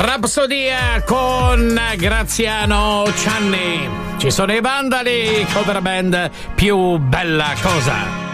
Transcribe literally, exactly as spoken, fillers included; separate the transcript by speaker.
Speaker 1: Rapsodia con Graziano Cianni. Ci sono i Vandali, cover band più bella cosa.